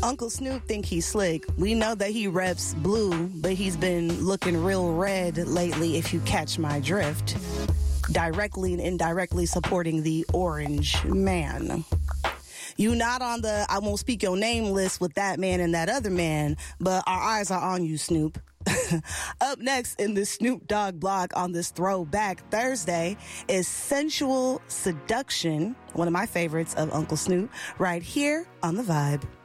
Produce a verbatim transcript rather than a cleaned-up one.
Uncle Snoop think he's slick. We know that he reps blue, but he's been looking real red lately, if you catch my drift. Directly and indirectly supporting the orange man. You not on the I won't speak your name list with that man and that other man, but our eyes are on you, Snoop. Up next in the Snoop Dogg blog on this Throwback Thursday is Sensual Seduction, one of my favorites of Uncle Snoop, right here on The Vibe.